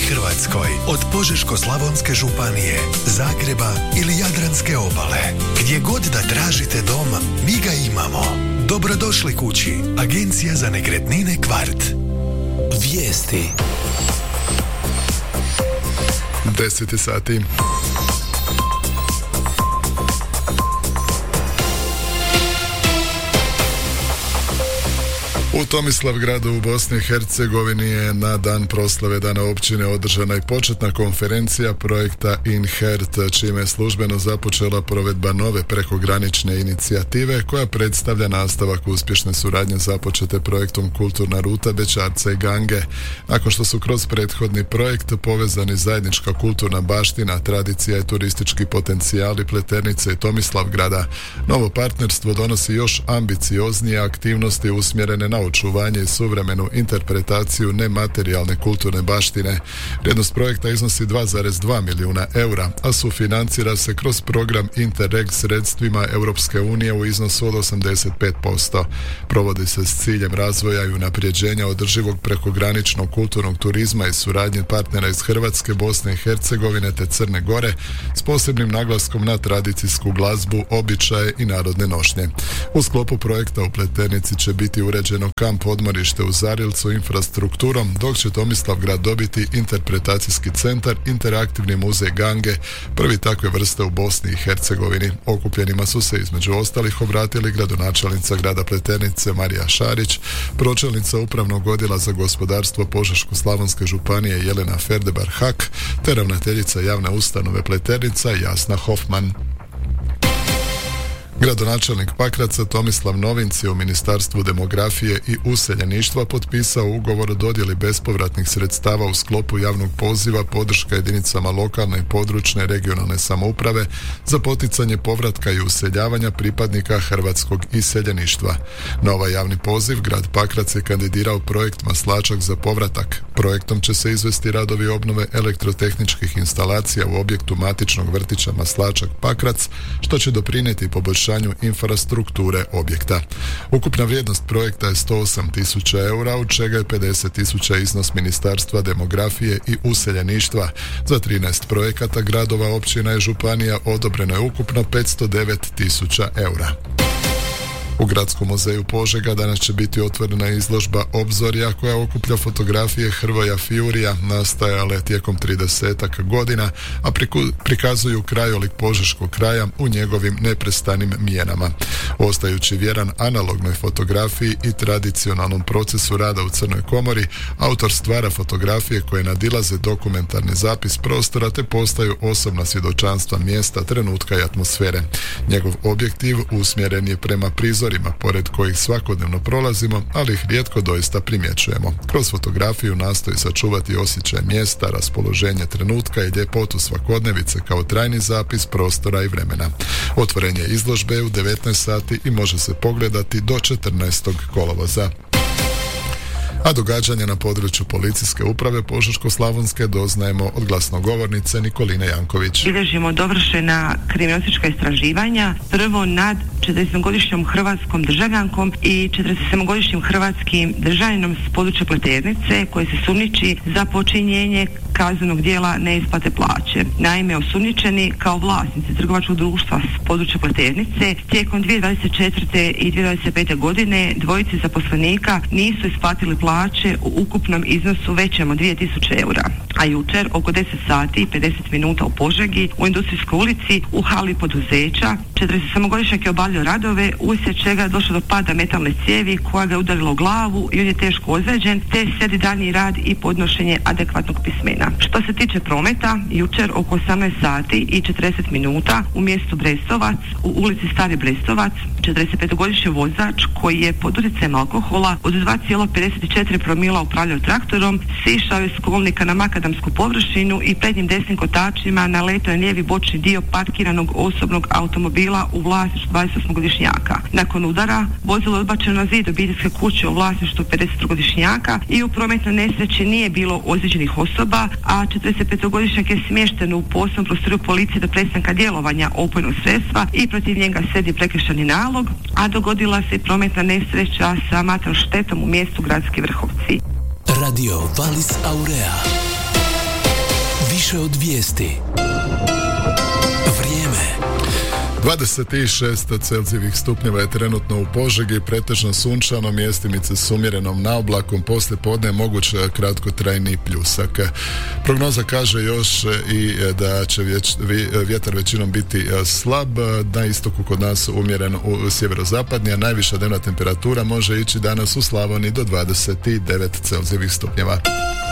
Hrvatskoj, od Požeško-slavonske županije, Zagreba ili Jadranske obale. Gdje god da tražite dom, mi ga imamo. Dobrodošli kući. Agencija za nekretnine Kvart. Vijesti. 10 sati. U Tomislavgradu u Bosni i Hercegovini je na dan proslave Dana općine održana i početna konferencija projekta INHERT, čime je službeno započela provedba nove prekogranične inicijative koja predstavlja nastavak uspješne suradnje započete projektom Kulturna ruta Bećarca i Gange. Nakon što su kroz prethodni projekt povezani zajednička kulturna baština, tradicija i turistički potencijali Pleternice i Tomislavgrada, novo partnerstvo donosi još ambicioznije aktivnosti usmjerene na očuvanje i suvremenu interpretaciju nematerijalne kulturne baštine. Vrijednost projekta iznosi 2,2 milijuna eura, a sufinancira se kroz program Interreg sredstvima Europske unije u iznosu od 85%. Provodi se s ciljem razvoja i unapređenja održivog prekograničnog kulturnog turizma i suradnje partnera iz Hrvatske, Bosne i Hercegovine te Crne Gore s posebnim naglaskom na tradicijsku glazbu, običaje i narodne nošnje. U sklopu projekta u Pleternici će biti uređeno kamp odmorište u Zarilcu infrastrukturom, dok će Tomislavgrad dobiti interpretacijski centar, interaktivni muzej Gange, prvi takve vrste u Bosni i Hercegovini. Okupljenima su se između ostalih obratili gradonačelnica grada Pleternice Marija Šarić, pročelnica Upravnog odjela za gospodarstvo Požeško-slavonske županije Jelena Ferdebar-Hak, te ravnateljica javne ustanove Pleternica Jasna Hofman. Gradonačelnik Pakraca Tomislav Novinc je u Ministarstvu demografije i useljeništva potpisao ugovor o dodjeli bespovratnih sredstava u sklopu javnog poziva podrška jedinicama lokalne i područne regionalne samouprave za poticanje povratka i useljavanja pripadnika hrvatskog iseljeništva. Na ovaj javni poziv grad Pakrac je kandidirao projekt Maslačak za povratak. Projektom će se izvesti radovi obnove elektrotehničkih instalacija u objektu matičnog vrtića Maslačak Pakrac, što će doprinijeti poboljšanju infrastrukture objekta. Ukupna vrijednost projekta je 108.000 eura, od čega je 50.000 iznos Ministarstva demografije i useljeništva. Za 13 projekata gradova, općina i županija odobreno je ukupno 509.000 eura. U Gradskom muzeju Požega danas će biti otvorena izložba Obzorja koja okuplja fotografije Hrvoja Fjurija nastajale tijekom 30-ak godina, a prikazuju krajolik požeškog kraja u njegovim neprestanim mijenama. Ostajući vjeran analognoj fotografiji i tradicionalnom procesu rada u Crnoj komori, autor stvara fotografije koje nadilaze dokumentarni zapis prostora te postaju osobna svjedočanstva mjesta, trenutka i atmosfere. Njegov objektiv usmjeren je prema prizorima pored kojih svakodnevno prolazimo, ali ih rijetko doista primjećujemo. Kroz fotografiju nastoji sačuvati osjećaj mjesta, raspoloženje trenutka i ljepotu svakodnevice kao trajni zapis prostora i vremena. Otvorenje izložbe je u 19 sati i može se pogledati do 14. kolovoza. A događanja na području policijske uprave Požeško-slavonske doznajemo od glasnogovornice Nikoline Janković. Bilježimo dovršena kriminalistička istraživanja, prvo nad 40-godišnjom hrvatskom državljankom i 47-godišnjim hrvatskim državljaninom s područja Pleternice koji se sumnjiči za počinjenje kaznenog djela neisplate plaće. Naime, osumnjičeni kao vlasnici trgovačkog društva s područja Pleternice tijekom 2024. i 2025. godine dvojici zaposlenika nisu isplatili plaće u ukupnom iznosu većem od 2000 eura. A jučer oko 10 sati i 50 minuta u Požegi u Industrijskoj ulici u hali poduzeća 47-godišnjak je obavljao radove uslijed čega je došlo do pada metalne cijevi koja ga je udarila u glavu i on je teško ozlijeđen te slijedi daljnji rad i podnošenje adekvatnog pismena. Što se tiče prometa, jučer oko 18 sati i 40 minuta u mjestu Brestovac u ulici Stari Brestovac 45-godišnji vozač koji je pod utjecajem alkohola od 2,54 promila upravljao traktorom sišao je s kolnika na makadamsku površinu i prednjim desnim kotačima naletao je lijevi bočni dio parkiranog osobnog automobila u vlasništvu 28-godišnjaka. Nakon udara vozilo je odbačeno na zid obiteljske kuće u vlasništvu 50-godišnjaka i u prometnoj nesreći nije bilo ozlijeđenih osoba, a 45-godišnjak je smješten u posebnu prostoriju policije do prestanka djelovanja opojnog sredstva i protiv njega slijedi prekršajni nalog, a dogodila se i prometna nesreća sa materijalnom štetom u mjestu Gradski Vrhovci. Radio Valis Aurea. Više od vijesti. Vrijeme. 26 Celzijevih stupnjeva je trenutno u Požegi, pretežno sunčano, mjestimice s umjerenom naoblakom, poslije podne moguće kratkotrajni pljusak. Prognoza kaže još i da će vjetar većinom biti slab, na istoku kod nas umjeren u sjeverozapadni, a najviša dnevna temperatura može ići danas u Slavoniji do 29 Celzijevih stupnjeva.